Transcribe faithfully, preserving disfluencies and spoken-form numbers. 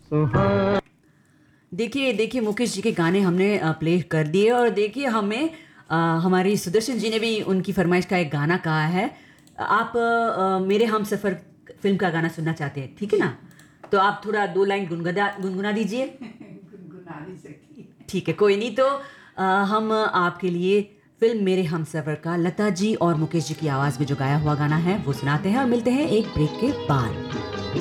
सुहा। देखिए देखिए मुकेश जी के गाने हमने अ, प्ले कर दिए और देखिए हमें अ, हमारी सुदर्शन जी ने भी उनकी फरमाइश का एक गाना कहा है। आप अ, मेरे हमसफ़र फ़िल्म का गाना सुनना चाहते हैं, ठीक है ना? तो आप थोड़ा दो लाइन गुनगुना गुनगुना दीजिए। गुनगुना नहीं सकती। ठीक है, कोई नहीं तो अ, हम आपके लिए फ़िल्म मेरे हमसफ़र का लता जी और मुकेश जी की आवाज़ में जो गाया हुआ गाना है, वो सुनाते हैं और मिलते हैं एक ब्रेक के बाद।